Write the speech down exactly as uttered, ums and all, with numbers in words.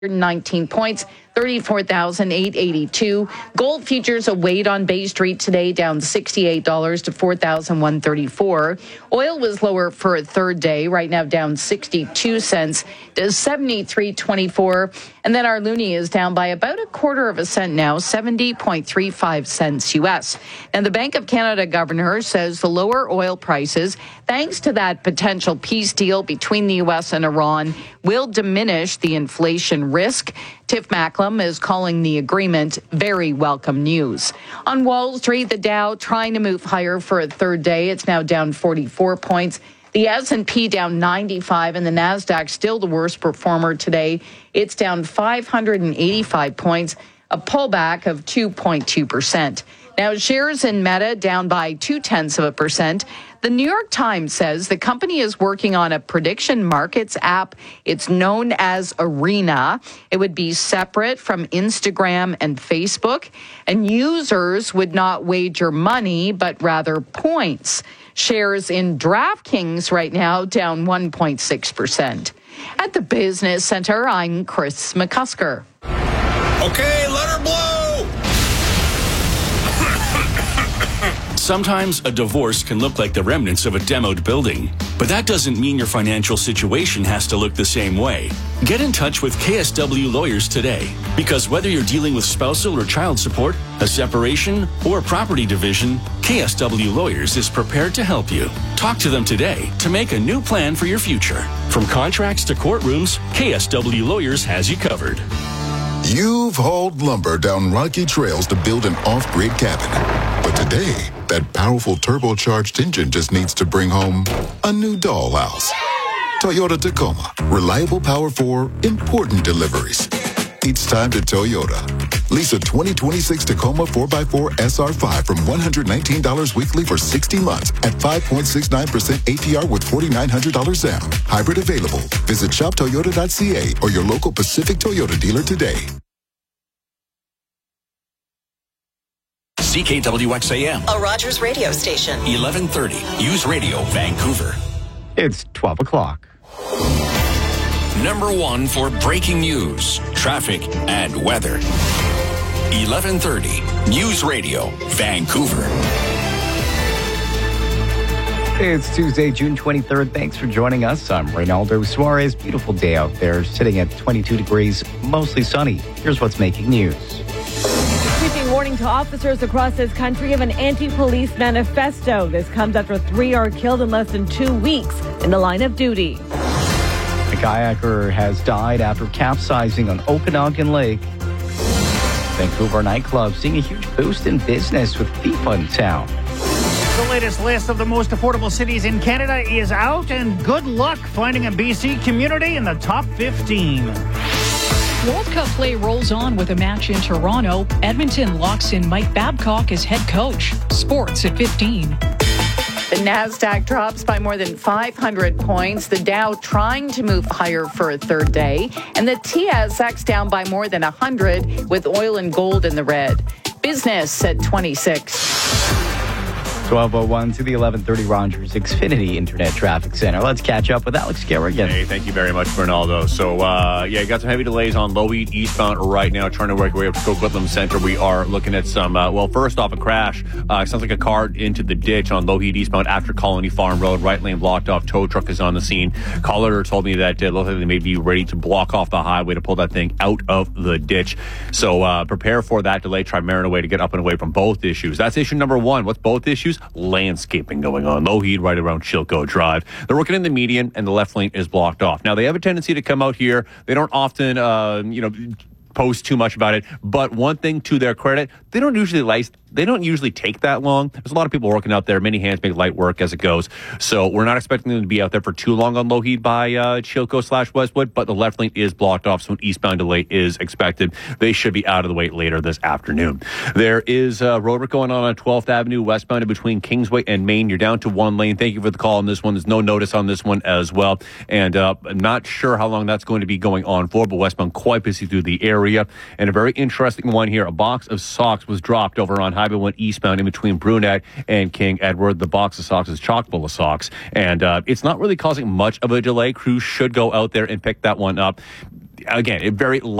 nineteen points, thirty-four thousand eight hundred eighty-two. Gold futures a wait on Bay Street today, down sixty-eight dollars to four thousand one hundred thirty-four. Oil was lower for a third day, right now down sixty-two cents to seventy-three twenty-four. And then our loonie is down by about a quarter of a cent now, seventy point three five cents U S. And the Bank of Canada governor says the lower oil prices, thanks to that potential peace deal between the U S and Iran, will diminish the inflation risk. Tiff Macklem is calling the agreement very welcome news. On Wall Street, the Dow trying to move higher for a third day. It's now down forty-four points. The S and P down ninety-five, and the NASDAQ still the worst performer today. It's down five hundred eighty-five points, a pullback of two point two percent. Now, shares in Meta down by two-tenths of a percent. The New York Times says the company is working on a prediction markets app. It's known as Arena. It would be separate from Instagram and Facebook, and users would not wager money, but rather points. Shares in DraftKings right now down one point six percent. At the Business Center, I'm Chris McCusker. Okay, let her blow! Sometimes a divorce can look like the remnants of a demoed building, but that doesn't mean your financial situation has to look the same way. Get in touch with K S W Lawyers today, because whether you're dealing with spousal or child support, a separation, or property division, K S W Lawyers is prepared to help you. Talk to them today to make a new plan for your future. From contracts to courtrooms, K S W Lawyers has you covered. You've hauled lumber down rocky trails to build an off-grid cabin. But today, that powerful turbocharged engine just needs to bring home a new dollhouse. Toyota Tacoma. Reliable power for important deliveries. It's time to Toyota. Lease a twenty twenty-six Tacoma four by four S R five from one hundred nineteen dollars weekly for sixty months at five point six nine percent A P R with four thousand nine hundred dollars down. Hybrid available. Visit shop toyota dot c a or your local Pacific Toyota dealer today. C K W X A M. A Rogers radio station. eleven thirty. News Radio, Vancouver. It's twelve o'clock. Number one for breaking news, traffic, and weather. eleven thirty. News Radio, Vancouver. It's Tuesday, June twenty-third. Thanks for joining us. I'm Reynaldo Suarez. Beautiful day out there, sitting at twenty-two degrees, mostly sunny. Here's what's making news. Sweeping warning to officers across this country of an anti-police manifesto. This comes after three are killed in less than two weeks in the line of duty. A kayaker has died after capsizing on Okanagan Lake. Vancouver nightclubs seeing a huge boost in business with FIFA in town. The latest list of the most affordable cities in Canada is out, and good luck finding a B C community in the top fifteen. World Cup play rolls on with a match in Toronto. Edmonton locks in Mike Babcock as head coach. Sports at fifteen. The NASDAQ drops by more than five hundred points. The Dow trying to move higher for a third day. And the T S X down by more than one hundred with oil and gold in the red. Business at twenty-six. twelve oh one to the eleven thirty Rogers Xfinity Internet Traffic Center. Let's catch up with Alex Garrigan. Hey, thank you very much, Ronaldo. So, uh, yeah, you got some heavy delays on Lougheed eastbound right now, trying to work our way up to Coquitlam Center. We are looking at some, uh, well, first off, a crash. Uh, sounds like a car into the ditch on Lougheed eastbound after Colony Farm Road. Right lane blocked off. Tow truck is on the scene. Caller told me that uh, looks like they may be ready to block off the highway to pull that thing out of the ditch. So, uh, prepare for that delay. Try Marin away to get up and away from both issues. That's issue number one. What's both issues? Landscaping going on. Lougheed right around Chilco Drive. They're working in the median and the left lane is blocked off. Now, they have a tendency to come out here. They don't often, uh, you know, post too much about it. But one thing to their credit, they don't usually like, they don't usually take that long. There's a lot of people working out there. Many hands make light work as it goes. So we're not expecting them to be out there for too long on Lougheed by uh, Chilco slash Westwood, but the left lane is blocked off, so an eastbound delay is expected. They should be out of the way later this afternoon. There is a road work going on on twelfth Avenue westbound in between Kingsway and Main. You're down to one lane. Thank you for the call on this one. There's no notice on this one as well. And uh, I'm not sure how long that's going to be going on for, but westbound quite busy through the area. And a very interesting one here. A box of socks was dropped over on Highway one eastbound in between Brunette and King Edward. The box of socks is chock full of socks. And uh, it's not really causing much of a delay. Crews should go out there and pick that one up. again, it very